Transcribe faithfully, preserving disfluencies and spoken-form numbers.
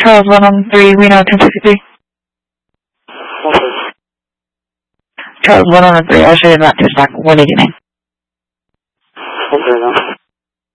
Charles one on three, Reno ten sixty-three. Okay. Charles one on three, I'll show you that to stack. What is your name? Okay, now.